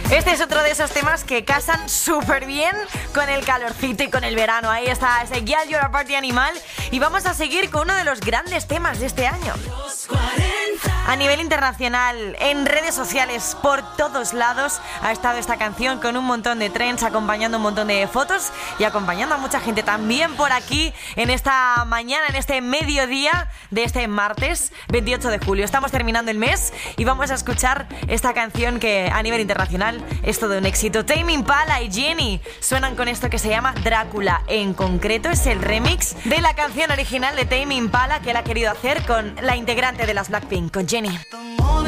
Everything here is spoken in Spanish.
Este es otro de esos temas que casan súper bien con el calorcito y con el verano. Ahí está ese Girl You're a Party Animal. Y vamos a seguir con uno de los grandes temas de este año. A nivel internacional, en redes sociales, por todos lados, ha estado esta canción con un montón de trends, acompañando un montón de fotos y acompañando a mucha gente también por aquí en esta mañana, en este mediodía de este martes 28 de julio. Estamos terminando el mes y vamos a escuchar esta canción que a nivel internacional es todo un éxito. Tame Impala y Jenny suenan con esto que se llama Drácula. En concreto es el remix de la canción original de Tame Impala que él ha querido hacer con la integrante de las Blackpink, con Jenny.